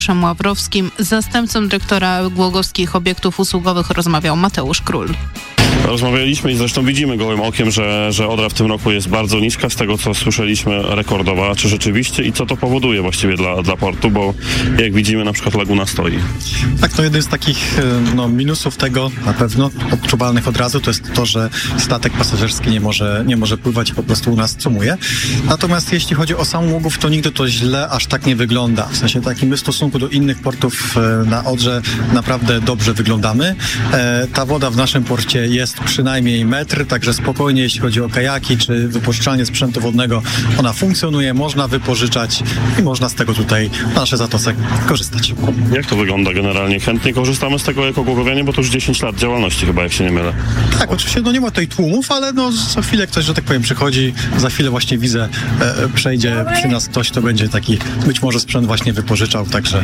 Ławrowskim. Z zastępcą dyrektora Głogowskich Obiektów Usługowych rozmawiał Mateusz Król. Rozmawialiśmy i zresztą widzimy gołym okiem, że Odra w tym roku jest bardzo niska, z tego co słyszeliśmy rekordowa. Czy rzeczywiście i co to powoduje właściwie dla portu, bo jak widzimy na przykład laguna stoi. Tak, to jeden z takich minusów tego na pewno odczuwalnych od razu, to jest to, że statek pasażerski nie może pływać i po prostu u nas cumuje. Natomiast jeśli chodzi o sam Ługów, to nigdy to źle aż tak nie wygląda. W sensie takim my w stosunku do innych portów na Odrze naprawdę dobrze wyglądamy. Ta woda w naszym porcie jest przynajmniej metr, także spokojnie, jeśli chodzi o kajaki czy wypożyczalnie sprzętu wodnego, ona funkcjonuje, można wypożyczać i można z tego tutaj w naszej zatoce korzystać. Jak to wygląda generalnie? Chętnie korzystamy z tego jako głogowianie, bo to już 10 lat działalności chyba, jak się nie mylę. Tak, oczywiście nie ma tutaj tłumów, ale za chwilę ktoś, że tak powiem, przychodzi, za chwilę właśnie widzę, przejdzie przy nas ktoś, to będzie taki być może sprzęt właśnie wypożyczał, także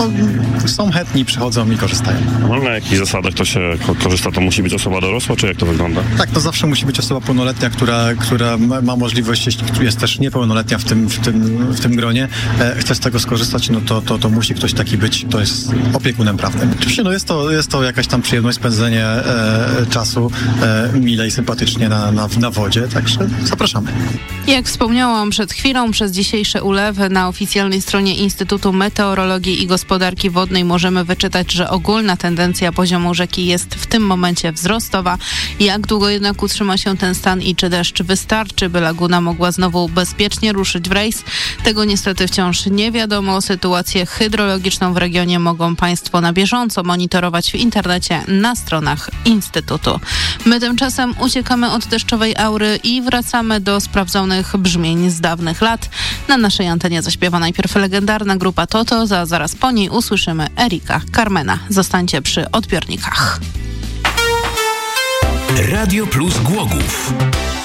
są chętni, przychodzą i korzystają. Na jakich zasadach to się korzysta? To musi być osoba dorosła, czy jak to wygląda? Tak, to zawsze musi być osoba pełnoletnia, która ma możliwość, jeśli jest też niepełnoletnia w tym gronie, chce z tego skorzystać, no to musi ktoś taki być, to jest opiekunem prawnym. Oczywiście jest to jakaś tam przyjemność, spędzenie czasu mile i sympatycznie na wodzie, także zapraszamy. Jak wspomniałam przed chwilą, przez dzisiejsze ulewy na oficjalnej stronie Instytutu Meteorologii i Gospodarki Wodnej możemy wyczytać, że ogólna tendencja poziomu rzeki jest w tym momencie wzrostowa. Jak długo jednak utrzyma się ten stan i czy deszcz wystarczy, by laguna mogła znowu bezpiecznie ruszyć w rejs? Tego niestety wciąż nie wiadomo. Sytuację hydrologiczną w regionie mogą Państwo na bieżąco monitorować w internecie na stronach Instytutu. My tymczasem uciekamy od deszczowej aury i wracamy do sprawdzonych brzmień z dawnych lat. Na naszej antenie zaśpiewa najpierw legendarna grupa Toto, zaraz po niej usłyszymy Erika Carmena. Zostańcie przy odbiornikach. Radio Plus Głogów.